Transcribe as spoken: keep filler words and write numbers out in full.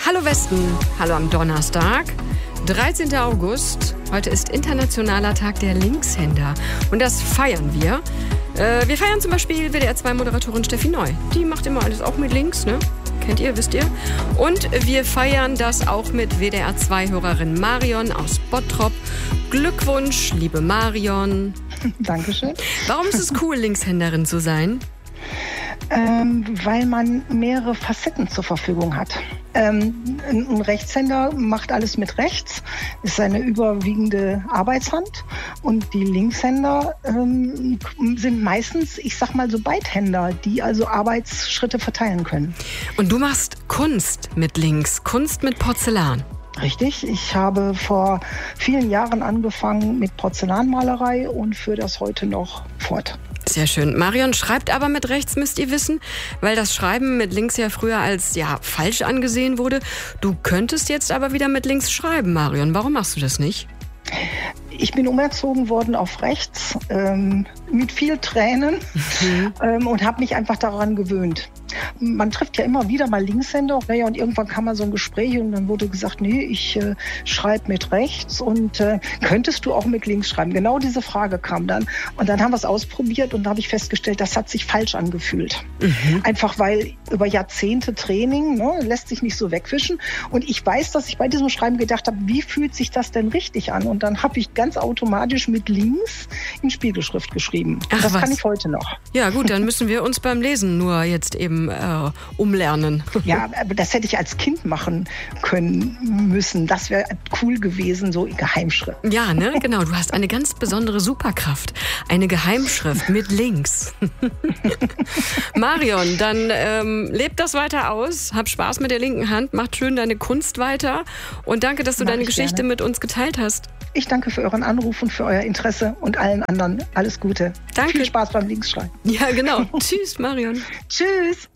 Hallo Westen, hallo am Donnerstag, dreizehnten August. Heute ist Internationaler Tag der Linkshänder und das feiern wir. Äh, wir feiern zum Beispiel W D R zwei Moderatorin Steffi Neu. Die macht immer alles auch mit links, ne? Kennt ihr, wisst ihr? Und wir feiern das auch mit W D R zwei Hörerin Marion aus Bottrop. Glückwunsch, liebe Marion. Dankeschön. Warum ist es cool, Linkshänderin zu sein? Ähm, weil man mehrere Facetten zur Verfügung hat. Ähm, ein Rechtshänder macht alles mit rechts, ist seine überwiegende Arbeitshand. Und die Linkshänder ähm, sind meistens, ich sag mal so Beidhänder, die also Arbeitsschritte verteilen können. Und du machst Kunst mit links, Kunst mit Porzellan. Richtig, ich habe vor vielen Jahren angefangen mit Porzellanmalerei und führe das heute noch fort. Sehr schön. Marion schreibt aber mit rechts, müsst ihr wissen, weil das Schreiben mit links ja früher als ja falsch angesehen wurde. Du könntest jetzt aber wieder mit links schreiben, Marion. Warum machst du das nicht? Ich bin umerzogen worden auf rechts, ähm, mit viel Tränen mhm. ähm, und habe mich einfach daran gewöhnt. Man trifft ja immer wieder mal Linkshänder. Naja, und irgendwann kam mal so ein Gespräch und dann wurde gesagt, nee, ich äh, schreibe mit rechts und äh, könntest du auch mit links schreiben? Genau diese Frage kam dann. Und dann haben wir es ausprobiert und da habe ich festgestellt, das hat sich falsch angefühlt. Mhm. Einfach weil über Jahrzehnte Training, ne, lässt sich nicht so wegwischen. Und ich weiß, dass ich bei diesem Schreiben gedacht habe, wie fühlt sich das denn richtig an? Und dann habe ich ganz automatisch mit links in Spiegelschrift geschrieben. Ach, das was? kann ich heute noch. Ja gut, dann müssen wir uns beim Lesen nur jetzt eben äh, umlernen. Ja, aber das hätte ich als Kind machen können müssen. Das wäre cool gewesen, so Geheimschrift. Ja, ne, genau. Du hast eine ganz besondere Superkraft. Eine Geheimschrift mit links. Marion, dann ähm, leb das weiter aus. Hab Spaß mit der linken Hand. Mach schön deine Kunst weiter. Und danke, dass du Mach deine ich Geschichte gerne. mit uns geteilt hast. Ich danke für euren Anruf und für euer Interesse und allen anderen. Alles Gute. Danke. Viel Spaß beim Linksschreiben. Ja, genau. Tschüss, Marion. Tschüss.